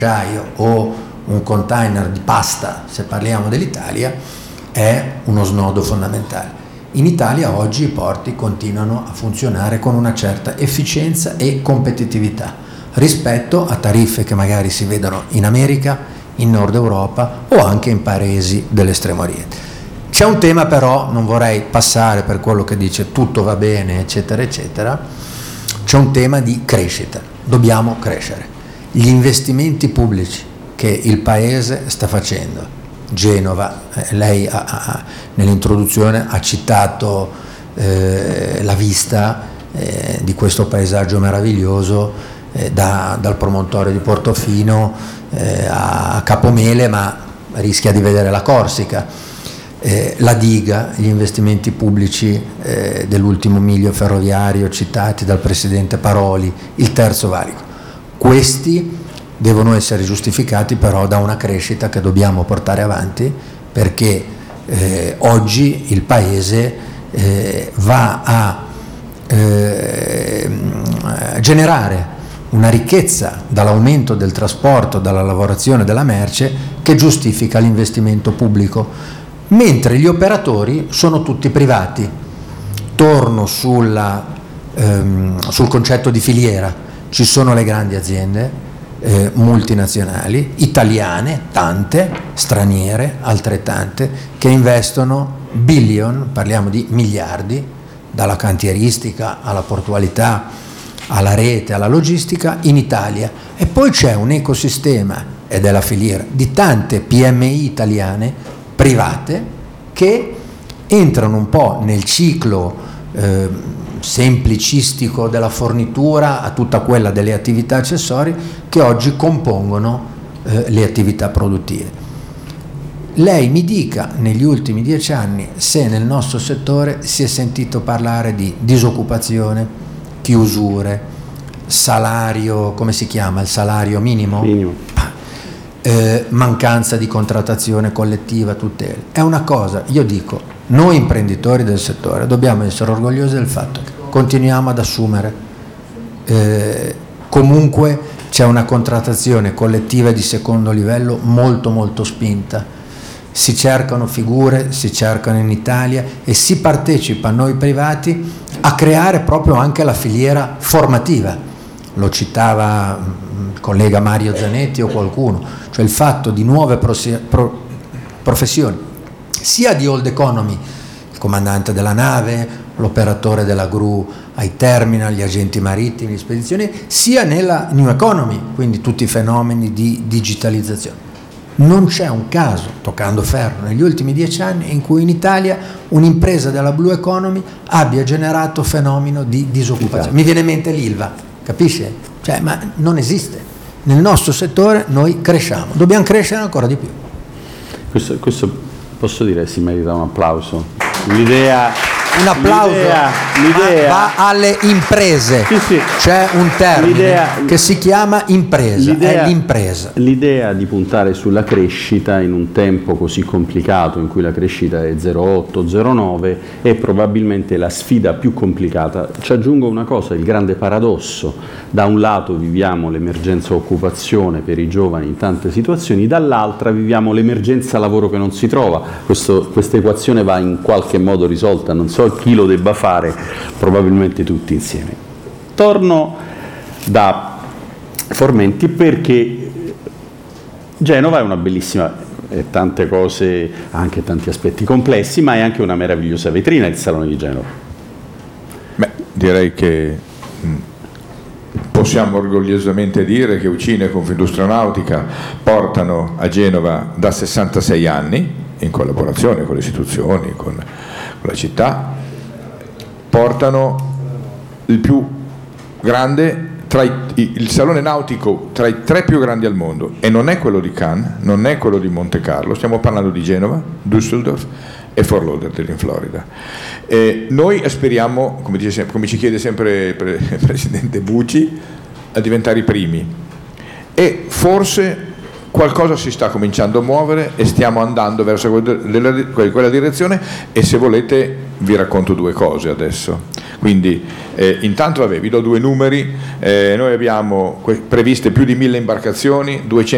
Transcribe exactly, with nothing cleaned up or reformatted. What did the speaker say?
acciaio o un container di pasta, se parliamo dell'Italia, è uno snodo fondamentale. In Italia oggi i porti continuano a funzionare con una certa efficienza e competitività rispetto a tariffe che magari si vedono in America, in Nord Europa o anche in paesi dell'Estremo Oriente. C'è un tema però, non vorrei passare per quello che dice tutto va bene eccetera eccetera, c'è un tema di crescita, dobbiamo crescere. Gli investimenti pubblici che il Paese sta facendo, Genova, eh, lei ha, ha, nell'introduzione ha citato eh, la vista eh, di questo paesaggio meraviglioso eh, da, dal promontorio di Portofino eh, a Capomele, ma rischia di vedere la Corsica, eh, la diga, gli investimenti pubblici eh, dell'ultimo miglio ferroviario citati dal Presidente Paroli, il terzo valico. Questi devono essere giustificati però da una crescita che dobbiamo portare avanti, perché eh, oggi il Paese eh, va a eh, generare una ricchezza dall'aumento del trasporto, dalla lavorazione della merce, che giustifica l'investimento pubblico, mentre gli operatori sono tutti privati. Torno sulla, ehm, sul concetto di filiera, ci sono le grandi aziende, Eh, multinazionali, italiane, tante, straniere, altrettante, che investono billion, parliamo di miliardi, dalla cantieristica alla portualità, alla rete, alla logistica in Italia. E poi c'è un ecosistema, ed è la filiera, di tante P M I italiane private che entrano un po' nel ciclo eh, semplicistico della fornitura a tutta quella delle attività accessorie che oggi compongono eh, le attività produttive. Lei mi dica, negli ultimi dieci anni, se nel nostro settore si è sentito parlare di disoccupazione, chiusure, salario, come si chiama, il salario minimo? Minimo. Eh, mancanza di contrattazione collettiva, tutele. È una cosa, io dico, noi imprenditori del settore dobbiamo essere orgogliosi del fatto che continuiamo ad assumere, eh, comunque c'è una contrattazione collettiva di secondo livello molto molto spinta, si cercano figure, si cercano in Italia e si partecipa noi privati a creare proprio anche la filiera formativa. Lo citava il collega Mario Zanetti o qualcuno, cioè il fatto di nuove pro- professioni, sia di old economy, il comandante della nave, l'operatore della gru ai terminal, gli agenti marittimi, le spedizioni, sia nella new economy, quindi tutti i fenomeni di digitalizzazione. Non c'è un caso, toccando ferro, negli ultimi dieci anni in cui in Italia un'impresa della blue economy abbia generato fenomeno di disoccupazione. Mi viene in mente l'Ilva, capisce? Cioè, ma non esiste. Nel nostro settore noi cresciamo, dobbiamo crescere ancora di più. Questo, questo posso dire si merita un applauso. L'idea... Un applauso l'idea, l'idea, va alle imprese, sì, sì. C'è un termine l'idea, che si chiama impresa, l'idea, è l'impresa. L'idea di puntare sulla crescita in un tempo così complicato in cui la crescita è zero virgola otto zero virgola nove è probabilmente la sfida più complicata. Ci aggiungo una cosa, il grande paradosso: da un lato viviamo l'emergenza occupazione per i giovani in tante situazioni, dall'altra viviamo l'emergenza lavoro che non si trova. Questo, questa equazione va in qualche modo risolta, non so chi lo debba fare, probabilmente tutti insieme. Torno da Formenti perché Genova è una bellissima, eh, tante cose, anche tanti aspetti complessi, ma è anche una meravigliosa vetrina il Salone di Genova. Beh, direi che mh, possiamo orgogliosamente dire che Ucine e Confindustria Nautica portano a Genova da sessantasei anni, in collaborazione con le istituzioni, con la città, portano il più grande tra i, il salone nautico tra i tre più grandi al mondo, e non è quello di Cannes, non è quello di Monte Carlo, stiamo parlando di Genova, Düsseldorf e Fort Lauderdale in Florida. E noi aspiriamo, come, dice, come ci chiede sempre il Presidente Bucci, a diventare i primi, e forse qualcosa si sta cominciando a muovere e stiamo andando verso quella direzione, e se volete vi racconto due cose adesso. Quindi eh, intanto vabbè, vi do due numeri, eh, noi abbiamo previste più di mille imbarcazioni, duecento